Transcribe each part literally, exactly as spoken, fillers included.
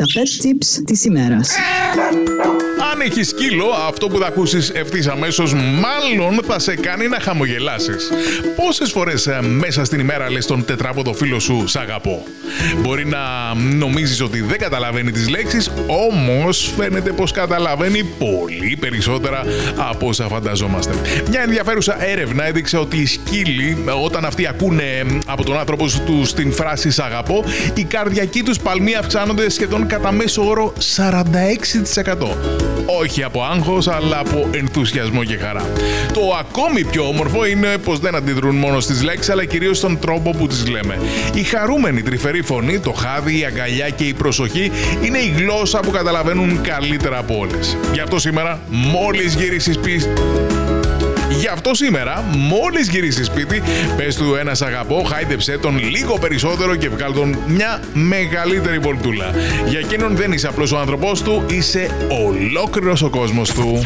τα pet tips της ημέρας. Αν έχεις σκύλο, αυτό που θα ακούσεις ευθύς αμέσως μάλλον θα σε κάνει να χαμογελάσεις. Πόσες φορές μέσα στην ημέρα λες τον τετράποδο φίλο σου «Σ' αγαπώ»? Μπορεί να νομίζεις ότι δεν καταλαβαίνει τις λέξεις, όμως φαίνεται πως καταλαβαίνει πολύ περισσότερα από όσα φανταζόμαστε. Μια ενδιαφέρουσα έρευνα έδειξε ότι οι σκύλοι, όταν αυτοί ακούνε από τον άνθρωπο τους την φράση «Σ' αγαπώ», οι καρδιακοί τους παλμοί αυξάνονται σχεδόν κατά μέσο όρο σαράντα έξι τοις εκατό. Όχι από άγχος, αλλά από ενθουσιασμό και χαρά. Το ακόμη πιο όμορφο είναι πως δεν αντιδρούν μόνο στις λέξεις, αλλά κυρίως στον τρόπο που τις λέμε. Η χαρούμενη τρυφερή φωνή, το χάδι, η αγκαλιά και η προσοχή είναι η γλώσσα που καταλαβαίνουν καλύτερα από όλες. Γι' αυτό σήμερα, μόλις γυρίσεις σπίτι, Γι' αυτό σήμερα, μόλις γυρίσεις σπίτι, πες του ένα «Σ' αγαπώ», χάιδεψέ τον λίγο περισσότερο και βγάλ' τον μια μεγαλύτερη βολτούλα. Για εκείνον δεν είσαι απλώς ο άνθρωπός του, είσαι ολόκληρος ο κόσμος του.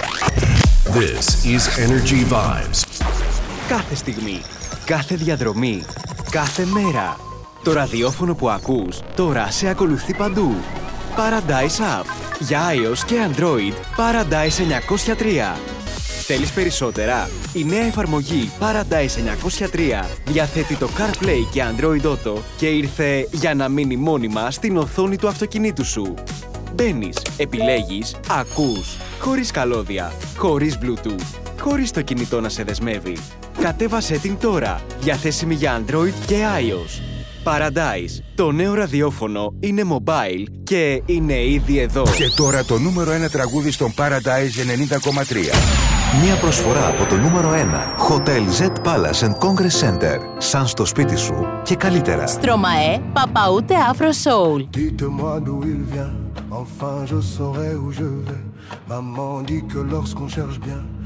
This is Energy Vibes. Κάθε στιγμή, κάθε διαδρομή, κάθε μέρα. Το ραδιόφωνο που ακούς τώρα σε ακολουθεί παντού. Paradise App. Για iOS και Android, Paradise εννιακόσια τρία. Θέλεις περισσότερα? Η νέα εφαρμογή Paradise εννιακόσια τρία διαθέτει το CarPlay και Android Auto και ήρθε για να μείνει μόνιμα στην οθόνη του αυτοκινήτου σου. Μπαίνεις, επιλέγεις, ακούς, χωρίς καλώδια, χωρίς Bluetooth, χωρίς το κινητό να σε δεσμεύει. Κατέβασέ την τώρα, διαθέσιμη για Android και iOS. Paradise, το νέο ραδιόφωνο, είναι mobile και είναι ήδη εδώ. Και τώρα το νούμερο ένα τραγούδι στον Paradise ενενήντα κόμμα τρία. Μια προσφορά από το νούμερο ένα Hotel Z Palace and Congress Center. Σαν στο σπίτι σου και καλύτερα. Στρωμαέ, Παπαούτε Afro Soul. Dites-moi d'où il vient, enfin je saurai où je vais. Maman dit que lorsqu'on cherche bien